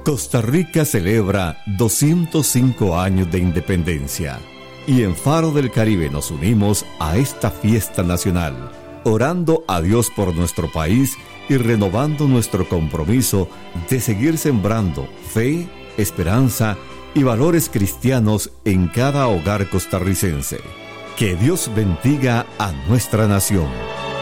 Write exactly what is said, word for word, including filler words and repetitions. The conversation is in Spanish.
Costa Rica celebra doscientos cinco años de independencia y en Faro del Caribe nos unimos a esta fiesta nacional, orando a Dios por nuestro país y renovando nuestro compromiso de seguir sembrando fe, esperanza y valores cristianos en cada hogar costarricense. Que Dios bendiga a nuestra nación.